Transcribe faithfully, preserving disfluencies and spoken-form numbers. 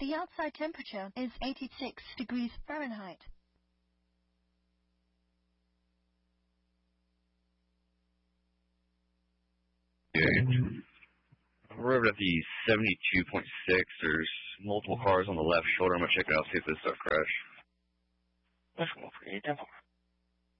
The outside temperature is eighty-six degrees Fahrenheit. Okay. We're at the seventy-two point six. There's multiple cars on the left shoulder. I'm going to check it out, see if this stuff crash. Let's go for eight.